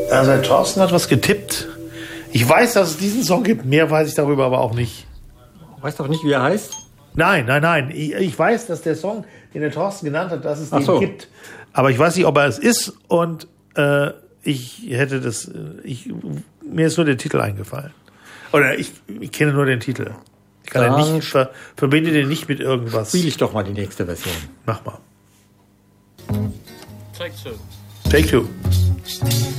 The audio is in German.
Also der Thorsten hat was getippt. Ich weiß, dass es diesen Song gibt. Mehr weiß ich darüber aber auch nicht. Weißt doch nicht, wie er heißt? Nein. Ich weiß, dass der Song, den der Thorsten genannt hat, dass es den gibt. Aber ich weiß nicht, ob er es ist. Und mir ist nur der Titel eingefallen. Oder ich kenne nur den Titel. Ich kann den nicht verbinde den nicht mit irgendwas. Spiele ich doch mal die nächste Version. Mach mal. Take two. Take two.